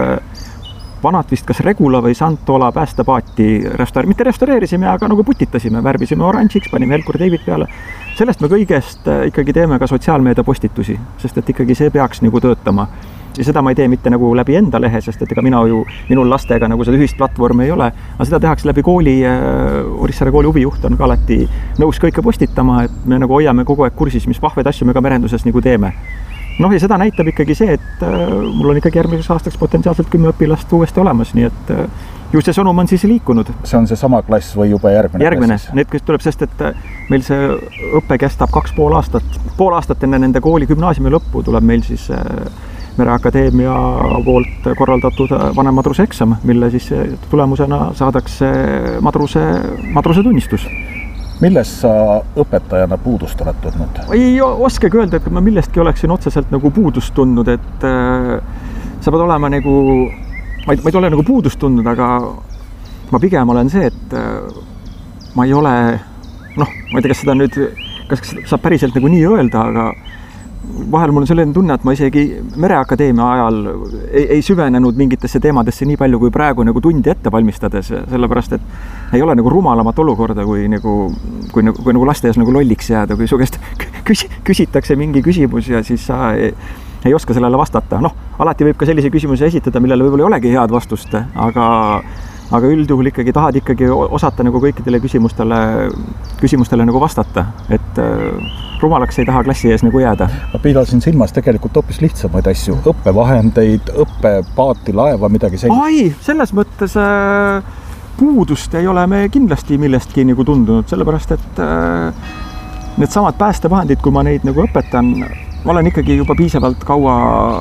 vanat vist kas Regula või Santola päästepaati restaur-, mitte restaureerisime, aga nagu putitasime, värvisime oranžiks, panime Helkur teibid peale. Sellest me kõigest ikkagi teeme ka sotsiaalmeedia postitusi, sest et ikkagi see peaks nagu töötama. Ja seda ma ei tee mitte nagu läbi enda lehe, sest et ega mina ju, minul lastega nagu seda ühist platvormi ei ole, aga seda tehakse läbi kooli, Orissaare kooli huvijuht on ka alati nõus kõike postitama, et me nagu hoiame kogu aeg kursis, mis vahvaid asju me ka merenduses nagu teeme. Noh, ja seda näitab ikkagi see, et mul on ikkagi järgmiseks aastaks potentsiaalselt kümme õpilast uuesti olemas, nii et ju see sõnum on siis liikunud. See on see sama klass või juba järgmine? Järgmine, need, kes tuleb, sest et meil see õppe kestab kaks pool aastat. Pool aastat enne nende kooli gümnaasiumi lõppu tuleb meil siis Mereakadeemia poolt korraldatud vanemmadruse eksam, mille siis tulemusena saadakse madruse, madruse tunnistus. Milles sa õpetajana puudust oled tundnud? Ei oskagi öelda, et ma millestki oleksin otseselt nagu puudust tundnud, et äh, sa pead olema nagu, ma ei, ma ei ole nagu puudust tundnud, aga ma pigem olen see, et äh, ma ei ole, noh, ma ei tea, kas seda nüüd, kas saab päriselt nagu nii öelda, aga vahel mul on selline tunne, et ma isegi Mereakadeemia ajal ei, ei süvenenud mingitesse teemadesse nii palju kui praegu nagu tundi ette valmistades, sellepärast et ei ole nagu rumalamat olukorda, kui nagu, kui nagu, kui nagu laste ees nagu lolliks jääda, kui su käest küs, küsitakse mingi küsimus ja siis sa ei, ei oska sellele vastata. Noh, alati võib ka sellise küsimuse esitada, millele võib-olla ei olegi head vastust, aga aga üldjuhul ikkagi tahad ikkagi osata nagu kõikidele küsimustele, küsimustele nagu vastata, et rumalaks ei taha klassi ees nagu jääda. Ma pidasin silmas tegelikult hoopis lihtsamaid asju, õppevahendeid, õppepaati, laeva, midagi sellist. Ai, selles mõttes äh, puudust ei ole me kindlasti millestki nagu tundunud, sellepärast et äh, need samad päästevahendid, kui ma neid nagu õpetan, ma olen ikkagi juba piisavalt kaua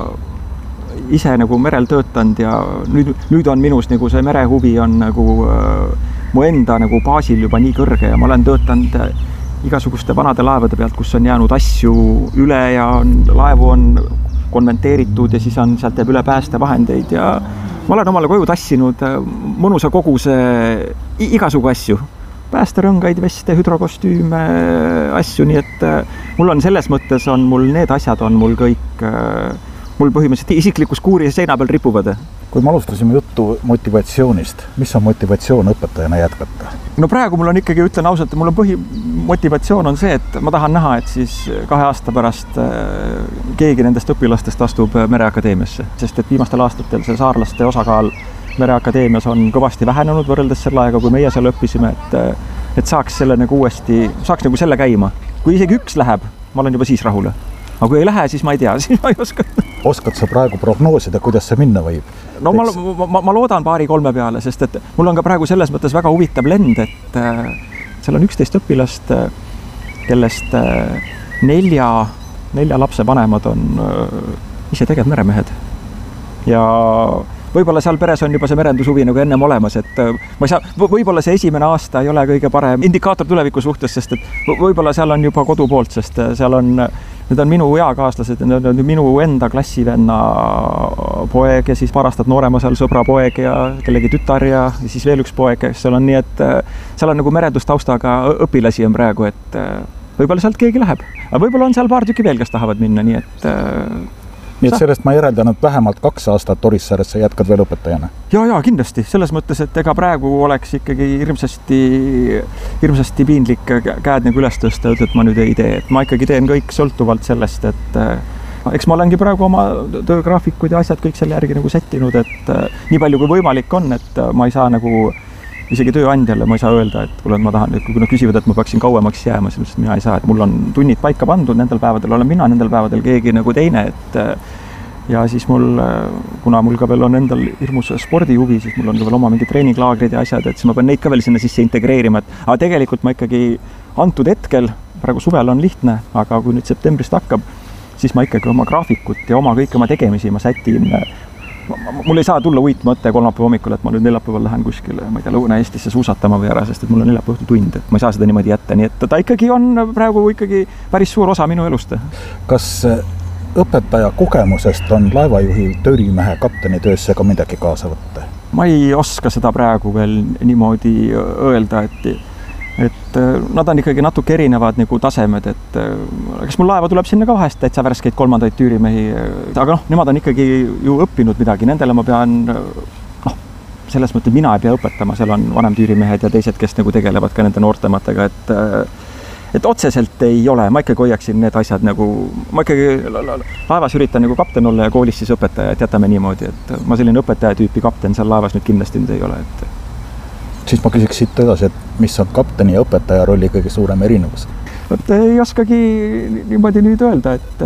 ise nagu merel töötanud ja nüüd, nüüd on minus nagu see merehuvi on nagu äh, mu enda nagu baasil juba nii kõrge ja ma olen töötanud igasuguste vanade laevade pealt, kus on jäänud asju üle ja on, laevu on konventeeritud ja siis on, sealt jääb üle päästevahendeid ja ma olen omale koju tassinud mõnusa koguse igasugu asju. Päästerõngaid, veste, hüdrokostüüme, asju, nii et mul on selles mõttes on mul, need asjad on mul kõik mul põhimõtteliselt isiklikus kuuris seina peal ripuvad. Kui me alustasime juttu motivatsioonist, mis on motivatsioon õpetajana jätkata? No praegu mul on ikkagi, ütlen ausalt, mul on põhimotivatsioon on see, et ma tahan näha, et siis kahe aasta pärast keegi nendest õpilastest astub Mereakadeemiasse, sest et viimastel aastatel see saarlaste osakaal Mereakadeemias on kõvasti vähenenud võrreldes selle aega, kui meie seal õppisime, et, et saaks selle nagu uuesti, saaks nagu selle käima. Kui isegi üks läheb, ma olen juba siis rahule. Aga kui ei lähe, siis ma ei tea, siis ma ei oska. Oskad sa praegu prognoosida, kuidas see minna võib? No ma, ma, ma loodan paari-kolme peale, sest et mul on ka praegu selles mõttes väga huvitav lend, et äh, seal on üksteist õpilast, kellest äh, nelja, nelja lapse vanemad on äh, ise tegelikult meremehed. Ja võib-olla seal peres on juba see merendushuvi nagu ennem olemas, et ma ei saa, võib-olla see esimene aasta ei ole kõige parem indikaator tuleviku suhtes, sest et võib-olla seal on juba kodu poolt, sest seal on, need on minu eakaaslased, need on minu enda klassivenna poeg ja siis paar aastat noorema seal sõbra poeg ja kellegi tütar ja siis veel üks poeg, kes seal on nii, et seal on nagu merendustaustaga õpilasi on praegu, et võib-olla sealt keegi läheb. Aga võib-olla on seal paar tükki veel, kes tahavad minna, nii et nii et sellest ma järeldan, et vähemalt kaks aastat Orissares sa jätkad veel õpetajana. Ja, ja kindlasti, selles mõttes, et ega praegu oleks ikkagi hirmsasti, hirmsasti piinlik käed nagu üles tõsta, et ma nüüd ei tee, et ma ikkagi teen kõik sõltuvalt sellest, et eks ma olengi praegu oma töögraafikud ja asjad kõik selle järgi nagu settinud, et nii palju kui võimalik on, et ma ei saa nagu isegi tööandjale ma ei saa öelda, et kuule, ma tahan, kui nad küsivad, et ma peaksin kauemaks jääma, sellest mina ei saa, et mul on tunnid paika pandud, nendel päevadel olen mina, nendel päevadel keegi nagu teine, et ja siis mul, kuna mul ka veel on endal hirmus spordihuvi, siis mul on ka veel oma mingi treeninglaagrid ja asjad, et siis ma pean neid ka veel sinna sisse integreerima, et aga tegelikult ma ikkagi antud hetkel, praegu suvel on lihtne, aga kui nüüd septembrist hakkab, siis ma ikkagi oma graafikut ja oma kõik oma tegemisi ma sätin. Mul ei saa tulla uitmõtte kolmapäeva hommikul, et ma nüüd neljapäeval lähen kuskile, ma ei tea, Lõuna-Eestisse suusatama või ära, sest et mul on neljapäeva õhtu tund, et ma ei saa seda niimoodi jätta, nii et ta ikkagi on praegu ikkagi päris suur osa minu elust. Kas õpetaja kogemusest on laevajuhi töörimehe kapteni töösse ka midagi kaasa võtta? Ma ei oska seda praegu veel niimoodi öelda, et et nad on ikkagi natuke erinevad nagu tasemed, et kes mul laeva tuleb sinna ka vahest täitsa värskeid kolmandaid tüürimehi, aga noh, nemad on ikkagi ju õppinud midagi, nendele ma pean, noh, selles mõttes mina ei pea õpetama, seal on vanem tüürimehed ja teised, kes nagu tegelevad ka nende noortematega, et et otseselt ei ole, ma ikkagi hoiaksin need asjad nagu, ma ikkagi laevas üritan nagu kapten olla ja koolis siis õpetaja, et jätame niimoodi, et ma selline õpetaja tüüpi kapten seal laevas nüüd kindlasti nüüd ei ole, et siis ma küsiks siit edasi, et mis on kapteni ja õpetaja rolli kõige suurem erinevus? Et ei oskagi niimoodi nüüd öelda, et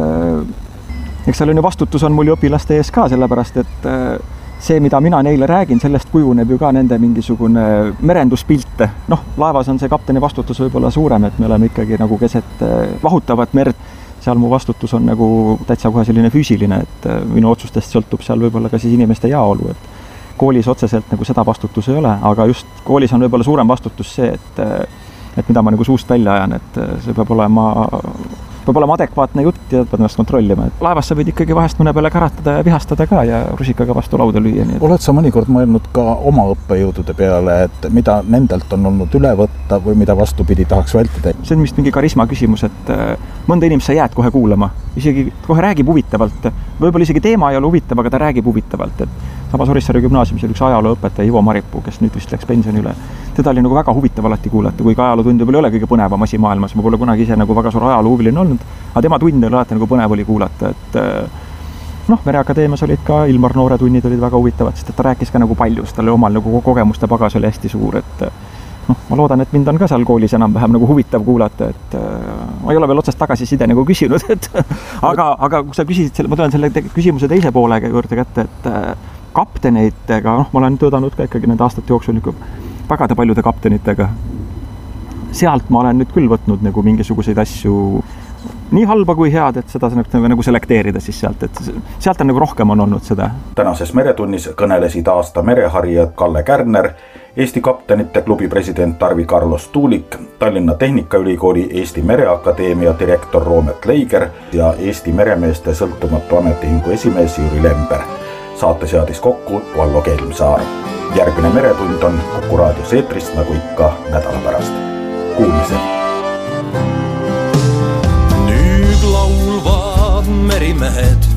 eks seal on ju vastutus on mul ju õpilaste ees ka, sellepärast et see, mida mina neile räägin, sellest kujuneb ju ka nende mingisugune merenduspilt. Noh, laevas on see kapteni vastutus võib-olla suurem, et me oleme ikkagi nagu keset vahutavat merd. Seal mu vastutus on nagu täitsa kohe selline füüsiline, et minu otsustest sõltub seal võib-olla ka siis inimeste jaolu, et koolis otseselt nagu seda vastutus ei ole, aga just koolis on võib-olla suurem vastutus see, et, et mida ma nagu suust välja ajan, et see peab olema, peab olema adekvaatne jutt ja pead ennast kontrollima. Et laevas sa võid ikkagi vahest mõne peale käratada ja vihastada ka ja rusikaga vastu lauda lüüa. Nii et... Oled sa mõnikord mõelnud ka oma õppejõudude peale, et mida nendelt on olnud üle võtta või mida vastupidi tahaks vältida? See on vist mingi karisma küsimus, et mõnda inimest sa jääd kohe kuulama, isegi kohe räägib huvitavalt, võib-olla isegi teema ei ole huvitav, aga ta räägib huvitavalt, et samas Orissaare gümnaasiumis oli üks ajalooõpetaja Ivo Maripuu, kes nüüd vist läks pensioni üle. Teda oli nagu väga huvitav alati kuulata, kui ka ajaloo tund võib-olla ei ole kõige põnevam asi maailmas, ma pole kunagi ise nagu väga suur ajaloohuviline olnud, aga tema tund oli alati nagu põnev oli kuulata, et noh, Mereakadeemias olid ka Ilmar Noore tunnid olid väga huvitavad, sest et ta rääkis ka nagu palju, sest tal oli omal nagu kogemuste pagas oli hästi suur, et noh, ma loodan, et mind on ka seal koolis enam-vähem nagu huvitav kuulata, et ma ei ole veel otsest tagasiside nagu küsinud, et aga, aga kui sa küsisid selle, ma tulen selle küsimuse teise poole juurde kätte, et kapteneitega, noh, ma olen töötanud ka ikkagi nende aastate jooksul nagu väga paljude kaptenitega. Sealt ma olen nüüd küll võtnud nagu mingisuguseid asju nii halba kui head, et seda nagu, nagu selekteerida siis sealt, et sealt on nagu rohkem on olnud seda. Tänases meretunnis kõnelesid aasta mereharijad Kalle Kärner, Eesti kaptenite klubi president Tarvi Carlos Tuulik, Tallinna Tehnikaülikooli Eesti Mereakadeemia direktor Roomet Leiger ja Eesti meremeeste sõltumatu ametiühingu esimees Jüri Lember. Saate seadis kokku Vallo Kelmsaar. Järgmine meretund on Kuku raadios eetrist nagu ikka nädala pärast. Kuulmisel! Nüüd laulvad merimehed